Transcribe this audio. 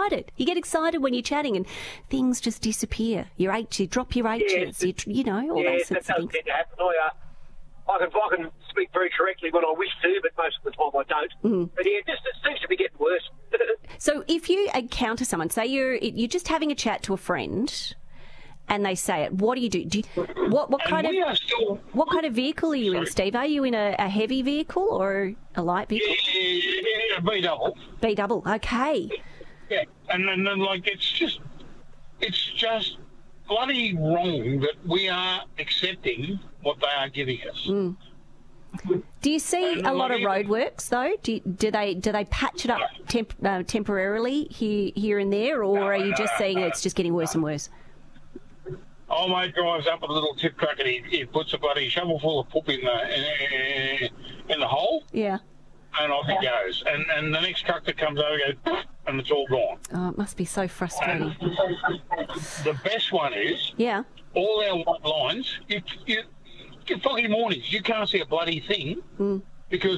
excited. You get excited when you're chatting and things just disappear. You drop your H's, all those sorts of things. Tend to happen. I can speak very correctly when I wish to, but most of the time I don't. But it seems to be getting worse. So if you encounter someone, say you're just having a chat to a friend, and they say it, what do you do? What kind of vehicle are you in, Steve? Are you in a heavy vehicle or a light vehicle? Yeah, B-double. B-double, okay. Yeah, and then it's just bloody wrong that we are accepting what they are giving us. Do you see a lot of roadworks though? Do they patch it up temporarily here and there, or are you just seeing it's just getting worse and worse? Oh, mate drives up with a little tip truck and he puts a bloody shovel full of poop in the hole. Yeah. And off he goes. And the next truck that comes over goes, and it's all gone. Oh, it must be so frustrating. The best one is, all our white lines, you foggy mornings, you can't see a bloody thing because